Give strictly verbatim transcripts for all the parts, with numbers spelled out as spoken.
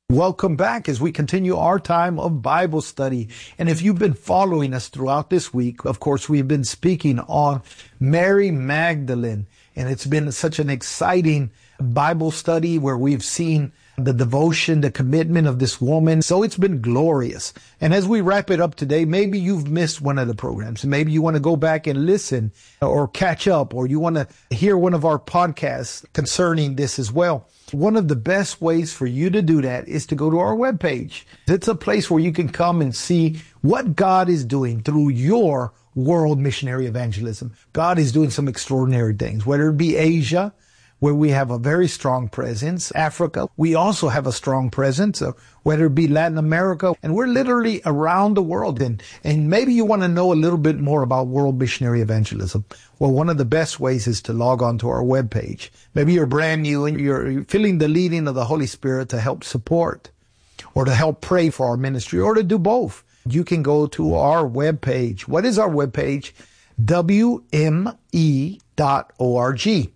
Welcome back as we continue our time of Bible study. And if you've been following us throughout this week, of course, we've been speaking on Mary Magdalene. And it's been such an exciting Bible study where we've seen the devotion, the commitment of this woman. So it's been glorious. And as we wrap it up today, maybe you've missed one of the programs. Maybe you want to go back and listen or catch up, or you want to hear one of our podcasts concerning this as well. One of the best ways for you to do that is to go to our webpage. It's a place where you can come and see what God is doing through your world missionary evangelism. God is doing some extraordinary things, whether it be Asia, where we have a very strong presence, Africa, we also have a strong presence, or whether it be Latin America, and we're literally around the world. And, and maybe you want to know a little bit more about world missionary evangelism. Well, one of the best ways is to log on to our webpage. Maybe you're brand new and you're feeling the leading of the Holy Spirit to help support or to help pray for our ministry or to do both. You can go to our webpage. What is our webpage? W M E dot org.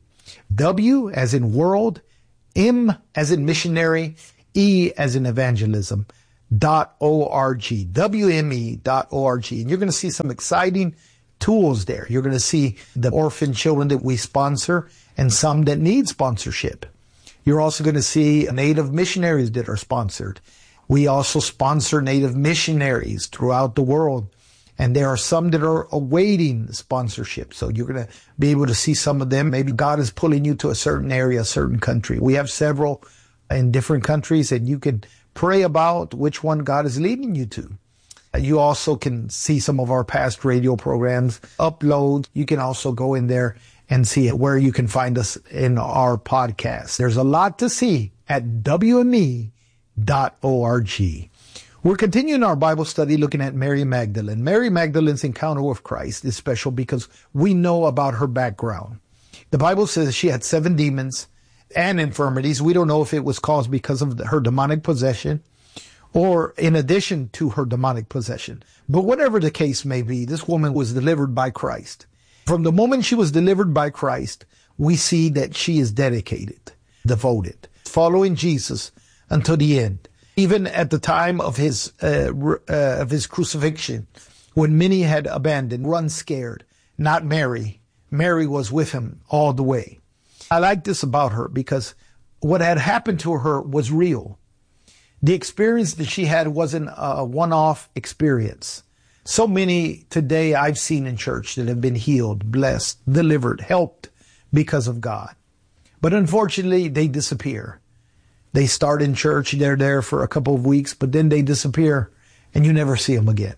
W as in world, M as in missionary, E as in evangelism, dot O-R-G, W M E dot O-R-G. And you're going to see some exciting tools there. You're going to see the orphan children that we sponsor and some that need sponsorship. You're also going to see Native missionaries that are sponsored. We also sponsor Native missionaries throughout the world. And there are some that are awaiting sponsorship. So you're going to be able to see some of them. Maybe God is pulling you to a certain area, a certain country. We have several in different countries, and you can pray about which one God is leading you to. You also can see some of our past radio programs, upload. You can also go in there and see where you can find us in our podcast. There's a lot to see at W M E dot org. We're continuing our Bible study looking at Mary Magdalene. Mary Magdalene's encounter with Christ is special because we know about her background. The Bible says she had seven demons and infirmities. We don't know if it was caused because of her demonic possession or in addition to her demonic possession. But whatever the case may be, this woman was delivered by Christ. From the moment she was delivered by Christ, we see that she is dedicated, devoted, following Jesus until the end. Even at the time of his uh, uh, of his crucifixion, when many had abandoned, run scared, not Mary. Mary was with him all the way. I like this about her because what had happened to her was real. The experience that she had wasn't a one-off experience. So many today I've seen in church that have been healed, blessed, delivered, helped because of God. But unfortunately, they disappear. They start in church, they're there for a couple of weeks, but then they disappear and you never see them again.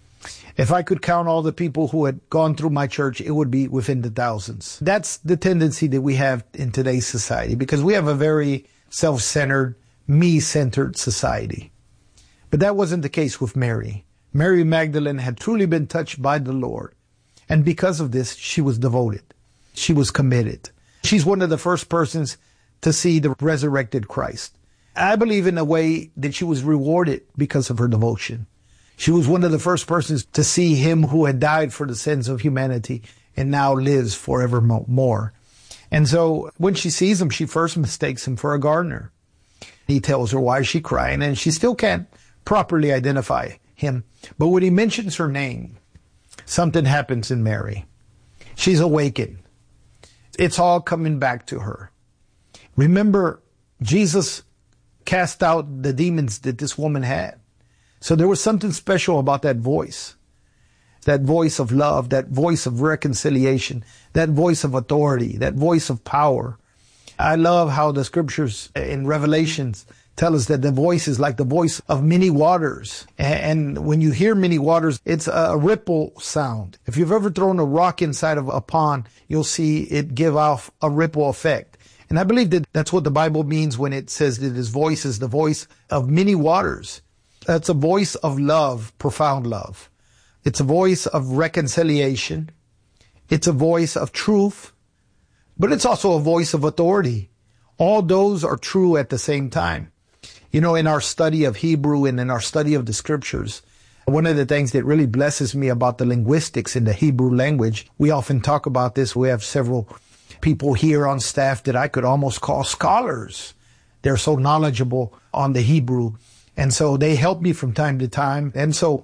If I could count all the people who had gone through my church, it would be within the thousands. That's the tendency that we have in today's society because we have a very self-centered, me-centered society. But that wasn't the case with Mary. Mary Magdalene had truly been touched by the Lord. And because of this, she was devoted. She was committed. She's one of the first persons to see the resurrected Christ. I believe in a way that she was rewarded because of her devotion. She was one of the first persons to see him who had died for the sins of humanity and now lives forevermore. And so when she sees him, she first mistakes him for a gardener. He tells her why is she crying, and she still can't properly identify him. But when he mentions her name, something happens in Mary. She's awakened. It's all coming back to her. Remember, Jesus cast out the demons that this woman had. So there was something special about that voice, that voice of love, that voice of reconciliation, that voice of authority, that voice of power. I love how the scriptures in Revelations tell us that the voice is like the voice of many waters. And when you hear many waters, it's a ripple sound. If you've ever thrown a rock inside of a pond, you'll see it give off a ripple effect. And I believe that that's what the Bible means when it says that his voice is the voice of many waters. That's a voice of love, profound love. It's a voice of reconciliation. It's a voice of truth, but it's also a voice of authority. All those are true at the same time. You know, in our study of Hebrew and in our study of the scriptures, one of the things that really blesses me about the linguistics in the Hebrew language, we often talk about this. We have several people here on staff that I could almost call scholars They're so knowledgeable on the Hebrew. And so they help me from time to time. And so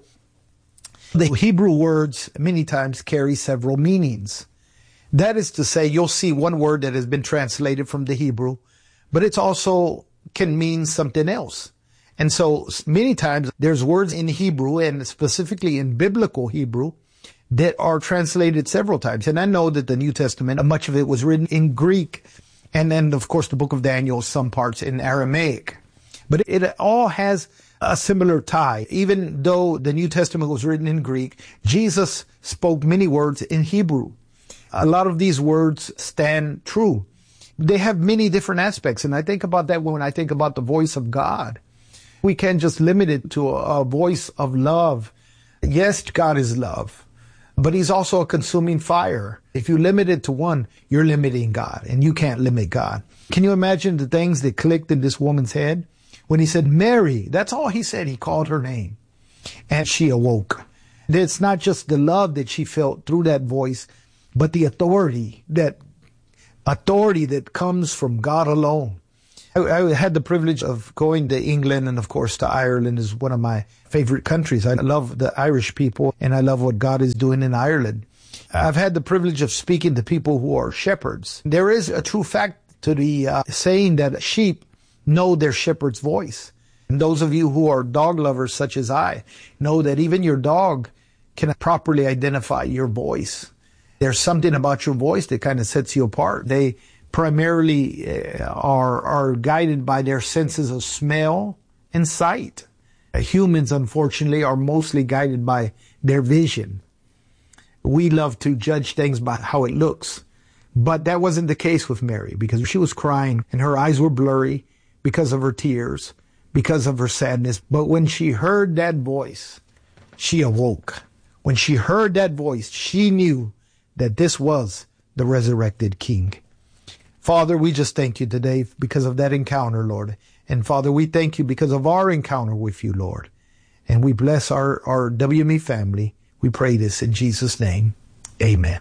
the Hebrew words many times carry several meanings. That is to say, you'll see one word that has been translated from the Hebrew, but it's also can mean something else. And so many times there's words in Hebrew, and specifically in biblical Hebrew, that are translated several times. And I know that the New Testament, much of it was written in Greek, and then, of course, the book of Daniel, some parts in Aramaic. But it all has a similar tie. Even though the New Testament was written in Greek, Jesus spoke many words in Hebrew. A lot of these words stand true. They have many different aspects, and I think about that when I think about the voice of God. We can't just limit it to a, a voice of love. Yes, God is love, but he's also a consuming fire. If you limit it to one, you're limiting God, and you can't limit God. Can you imagine the things that clicked in this woman's head? When he said, Mary, that's all he said. He called her name, and she awoke. It's not just the love that she felt through that voice, but the authority, that authority that comes from God alone. I, I had the privilege of going to England, and of course to Ireland is one of my favorite countries. I love the Irish people, and I love what God is doing in Ireland. I've had the privilege of speaking to people who are shepherds. There is a true fact to the uh, saying that sheep know their shepherd's voice. And those of you who are dog lovers such as I know that even your dog can properly identify your voice. There's something about your voice that kind of sets you apart. They primarily uh, are, are guided by their senses of smell and sight. Uh, humans, unfortunately, are mostly guided by their vision. We love to judge things by how it looks. But that wasn't the case with Mary, because she was crying and her eyes were blurry because of her tears, because of her sadness. But when she heard that voice, she awoke. When she heard that voice, she knew that this was the resurrected King. Father, we just thank you today because of that encounter, Lord. And Father, we thank you because of our encounter with you, Lord. And we bless our, our W M E family. We pray this in Jesus' name. Amen.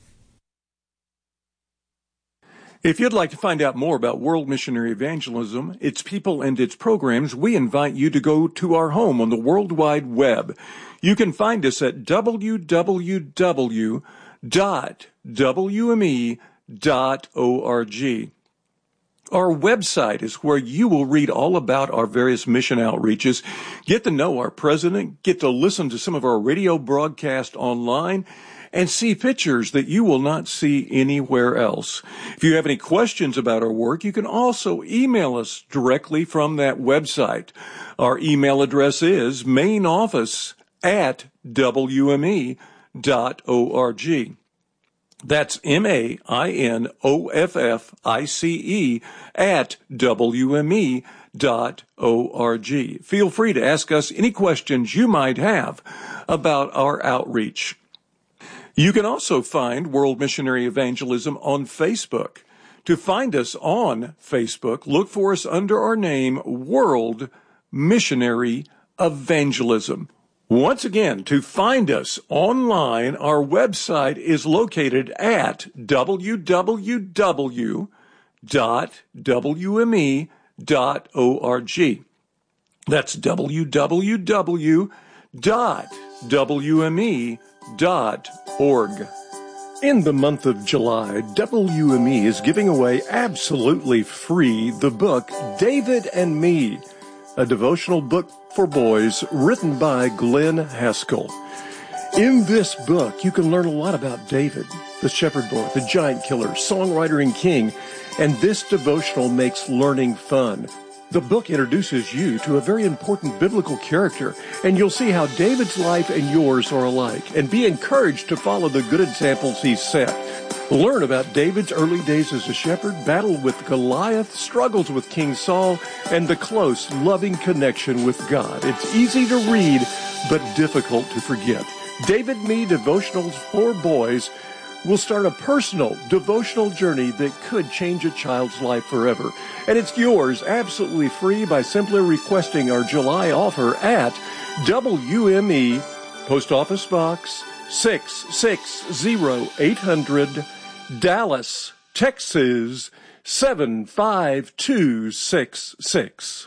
If you'd like to find out more about World Missionary Evangelism, its people, and its programs, we invite you to go to our home on the World Wide Web. You can find us at w w w dot w m e dot org. Our website is where you will read all about our various mission outreaches, get to know our president, get to listen to some of our radio broadcasts online, and see pictures that you will not see anywhere else. If you have any questions about our work, you can also email us directly from that website. Our email address is mainoffice at w m e dot org. That's M A I N O F F I C E at w m e dot org. Feel free to ask us any questions you might have about our outreach. You can also find World Missionary Evangelism on Facebook. To find us on Facebook, look for us under our name, World Missionary Evangelism. Once again, to find us online, our website is located at w w w dot w m e dot org. That's w w w dot w m e dot org. In the month of July, W M E is giving away absolutely free the book David and Me, a devotional book for boys written by Glenn Haskell. In this book, you can learn a lot about David, the shepherd boy, the giant killer, songwriter and king, and this devotional makes learning fun. The book introduces you to a very important biblical character, and you'll see how David's life and yours are alike, and be encouraged to follow the good examples he set. Learn about David's early days as a shepherd, battle with Goliath, struggles with King Saul, and the close, loving connection with God. It's easy to read, but difficult to forget. David Me Devotionals for Boys will start a personal devotional journey that could change a child's life forever. And it's yours absolutely free by simply requesting our July offer at W M E, Post Office Box six six zero eight hundred, Dallas, Texas seven five two six six.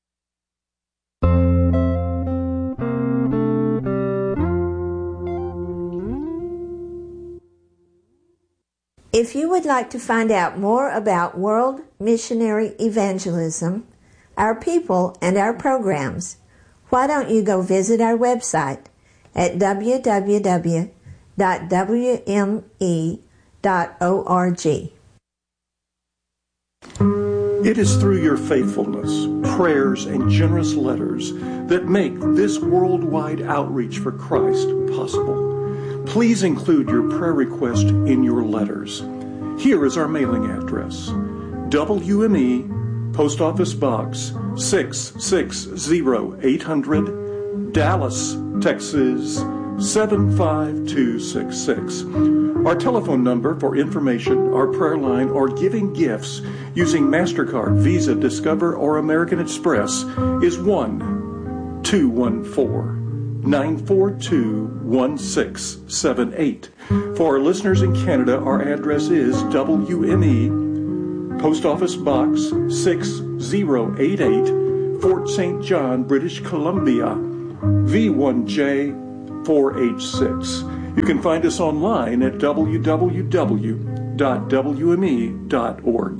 If you would like to find out more about World Missionary Evangelism, our people, and our programs, why don't you go visit our website at w w w dot w m e dot org. It is through your faithfulness, prayers, and generous letters that make this worldwide outreach for Christ possible. Please include your prayer request in your letters. Here is our mailing address: W M E, Post Office Box six six zero eight hundred, Dallas, Texas seven five two six six. Our telephone number for information, our prayer line, or giving gifts using MasterCard, Visa, Discover, or American Express is one two one four nine four two one six seven eight. For our listeners in Canada, our address is W M E, Post Office Box six zero eight eight, Fort Saint John, British Columbia, V one J four H six. You can find us online at w w w dot w m e dot org.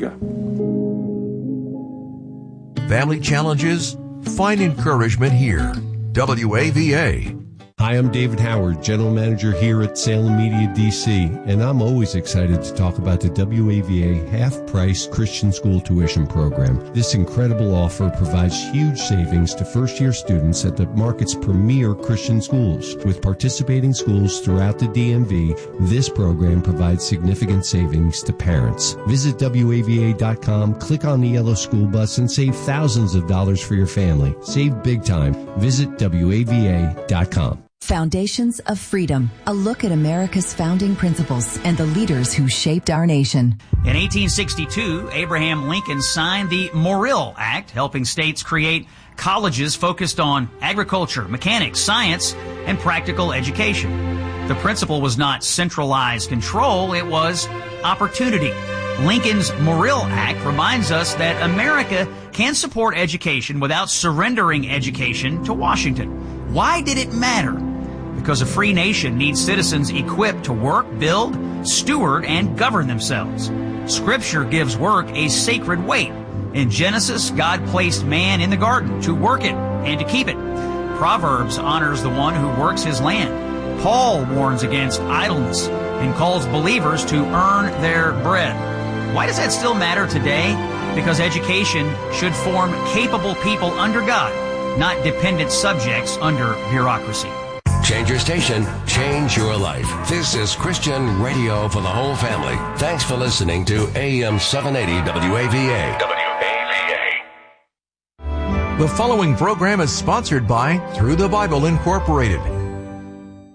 Family challenges? Find encouragement here. W A V A. Hi, I'm David Howard, General Manager here at Salem Media D C, and I'm always excited to talk about the W A V A half-price Christian school tuition program. This incredible offer provides huge savings to first-year students at the market's premier Christian schools. With participating schools throughout the D M V, this program provides significant savings to parents. Visit W A V A dot com, click on the yellow school bus, and save thousands of dollars for your family. Save big time. Visit W A V A dot com. Foundations of Freedom, a look at America's founding principles and the leaders who shaped our nation. In eighteen sixty-two, Abraham Lincoln signed the Morrill Act, helping states create colleges focused on agriculture, mechanics, science, and practical education. The principle was not centralized control, it was opportunity. Lincoln's Morrill Act reminds us that America can support education without surrendering education to Washington. Why did it matter? Because a free nation needs citizens equipped to work, build, steward, and govern themselves. Scripture gives work a sacred weight. In Genesis, God placed man in the garden to work it and to keep it. Proverbs honors the one who works his land. Paul warns against idleness and calls believers to earn their bread. Why does that still matter today? Because education should form capable people under God, not dependent subjects under bureaucracy. Change your station, change your life. This is Christian radio for the whole family. Thanks for listening to A M seven eighty W A V A. W A V A. The following program is sponsored by Through the Bible Incorporated.